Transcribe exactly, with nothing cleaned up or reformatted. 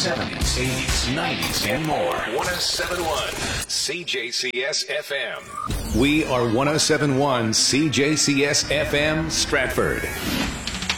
seventies, eighties, nineties, and more. one oh seven point one C J C S F M. We are one oh seven point one C J C S F M Stratford.